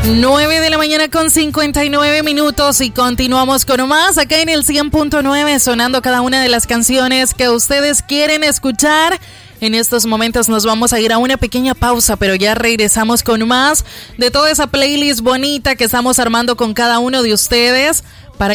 9 de la mañana con 59 minutos y continuamos con más acá en el 100.9, sonando cada una de las canciones que ustedes quieren escuchar. En estos momentos nos vamos a ir a una pequeña pausa, pero ya regresamos con más de toda esa playlist bonita que estamos armando con cada uno de ustedes.